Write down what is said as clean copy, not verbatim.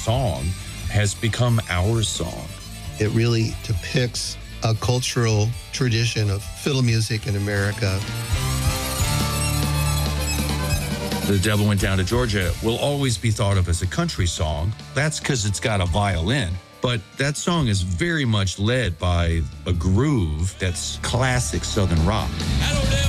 song has become our song. It really depicts a cultural tradition of fiddle music in America. The Devil Went Down to Georgia will always be thought of as a country song. That's because it's got a violin. But that song is very much led by a groove that's classic Southern rock.